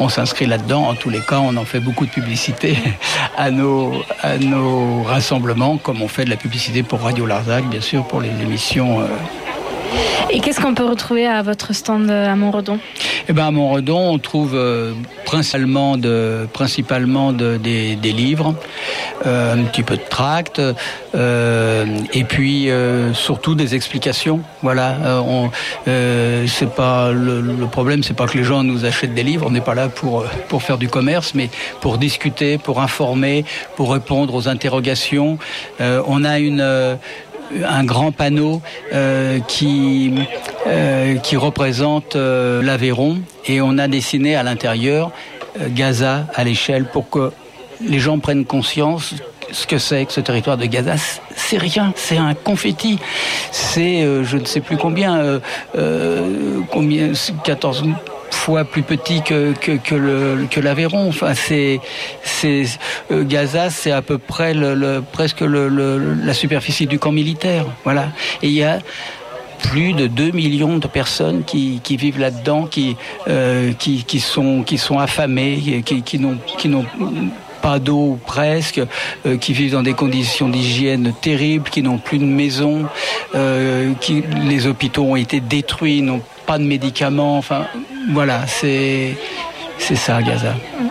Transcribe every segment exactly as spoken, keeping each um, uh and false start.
on s'inscrit là-dedans. En tous les cas, on en fait beaucoup de publicité à nos, à nos rassemblements, comme on fait de la publicité pour Radio Larzac, bien sûr, pour les émissions. Euh... Et qu'est-ce qu'on peut retrouver à votre stand à Montredon ? Eh ben, à Montredon, on trouve euh, principalement, de, principalement de, des, des livres, euh, un petit peu de tracts, euh, et puis euh, surtout des explications. Voilà, euh, on, euh, c'est pas le, le problème, c'est pas que les gens nous achètent des livres. On n'est pas là pour pour faire du commerce, mais pour discuter, pour informer, pour répondre aux interrogations. Euh, on a une euh, un grand panneau euh, qui euh, qui représente euh, l'Aveyron, et on a dessiné à l'intérieur euh, Gaza à l'échelle pour que les gens prennent conscience ce que c'est que ce territoire de Gaza. C'est rien, c'est un confetti, c'est euh, je ne sais plus combien euh, euh, combien quatorze fois plus petit que que que le que l'Aveyron. Enfin, c'est c'est euh, Gaza, c'est à peu près le, le presque le, le la superficie du camp militaire. Voilà. Et il y a plus de deux millions de personnes qui qui vivent là-dedans, qui euh, qui qui sont qui sont affamées, qui qui n'ont qui n'ont pas d'eau presque, euh, qui vivent dans des conditions d'hygiène terribles, qui n'ont plus de maison, euh, qui les hôpitaux ont été détruits, n'ont pas de médicaments. Enfin, voilà, c'est c'est ça, Gaza.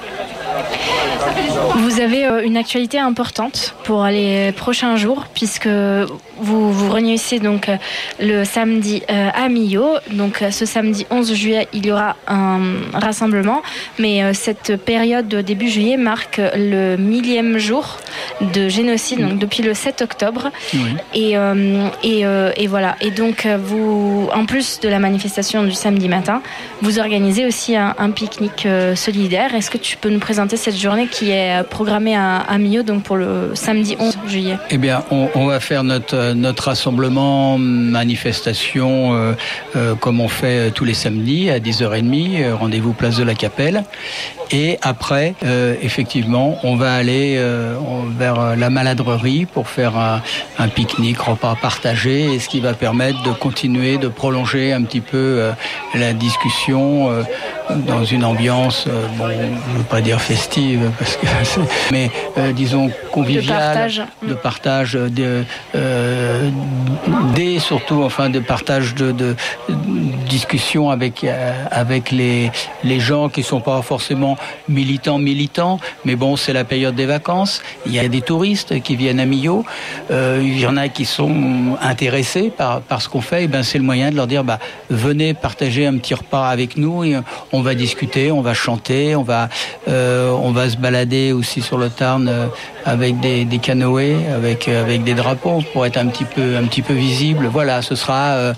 Vous avez une actualité importante pour les prochains jours, puisque vous vous réunissez donc le samedi à Millau. Donc ce samedi onze juillet, il y aura un rassemblement, mais cette période de début juillet marque le millième jour de génocide, donc depuis le sept octobre. Oui. Et, euh, et, euh, et voilà. Et donc vous, en plus de la manifestation du samedi matin, vous organisez aussi un, un pique-nique solidaire. Est-ce que tu peux nous présenter cette journée qui est programmée à, à Millau, donc pour le samedi onze juillet? Eh bien, on, on va faire notre, notre rassemblement, manifestation, euh, euh, comme on fait tous les samedis à dix heures trente, euh, rendez-vous place de la Capelle. Et après, euh, effectivement, on va aller euh, vers la Maladrerie pour faire un, un pique-nique, repas partagé, et ce qui va permettre de continuer, de prolonger un petit peu euh, la discussion euh, dans une ambiance, euh, bon, je ne veux pas dire festive, parce que mais euh, disons conviviale, de partage, de partage, de, euh, des surtout, enfin, de partage de, de, de discussion avec euh, avec les les gens qui sont pas forcément militants militants, mais bon, c'est la période des vacances. Il y a des touristes qui viennent à Millau. Euh, il y en a qui sont intéressés par par ce qu'on fait. Et ben c'est le moyen de leur dire, bah venez partager un petit repas avec nous. Et on va discuter, on va chanter, on va euh, on va se balader aussi sur le Tarn euh, avec des, des canoës, avec euh, avec des drapeaux pour être un petit peu un petit peu visible. Voilà, ce sera euh,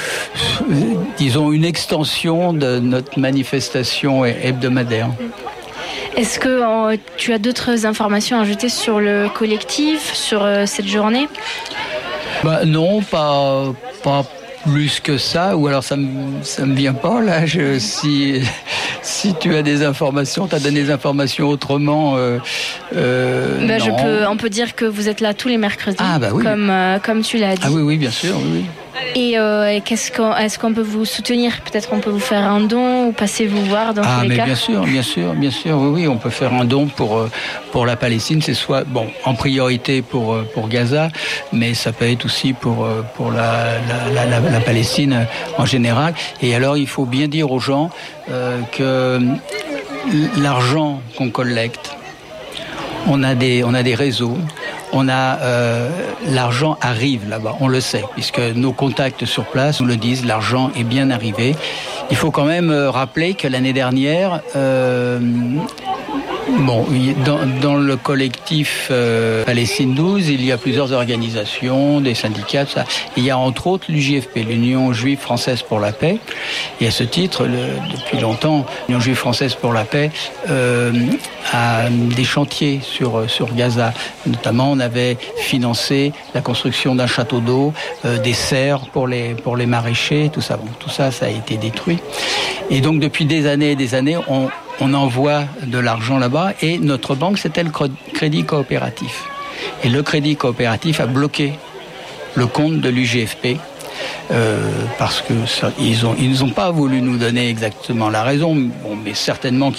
disons une extension de notre manifestation hebdomadaire. Est-ce que euh, tu as d'autres informations à ajouter sur le collectif, sur euh, cette journée ? Bah non, pas pas plus que ça, ou alors ça me ça me vient pas là. Je, si si tu as des informations, tu as donné des informations autrement. Euh, euh, bah, je peux, on peut dire que vous êtes là tous les mercredis, ah, bah oui. comme euh, comme tu l'as dit. Ah oui oui bien sûr oui. oui. Et, euh, et qu'est-ce qu'on, est-ce qu'on peut vous soutenir ? Peut-être qu'on peut vous faire un don ou passer vous voir dans ah, tous les mais cas. Bien sûr, bien sûr, bien sûr, oui, oui, on peut faire un don pour pour la Palestine. C'est soit bon en priorité pour pour Gaza, mais ça peut être aussi pour pour la la, la, la Palestine en général. Et alors, il faut bien dire aux gens euh, que l'argent qu'on collecte, on a des on a des réseaux. On a euh, l'argent arrive là-bas, on le sait, puisque nos contacts sur place nous le disent. L'argent est bien arrivé. Il faut quand même rappeler que l'année dernière, euh, bon, dans, dans le collectif euh, Palestine douze, il y a plusieurs organisations, des syndicats, tout ça. Il y a entre autres l'U J F P, l'Union juive française pour la paix. Et à ce titre, le, depuis longtemps, l'Union juive française pour la paix euh, a des chantiers sur sur Gaza. Notamment, on avait financé la construction d'un château d'eau, euh, des serres pour les pour les maraîchers, tout ça. Bon, tout ça, ça a été détruit. Et donc, depuis des années et des années, on on envoie de l'argent là-bas, et notre banque, c'était le Crédit Coopératif. Et le Crédit Coopératif a bloqué le compte de l'U J F P. Euh, parce que ça, ils ont ils n'ont pas voulu nous donner exactement la raison, bon, mais certainement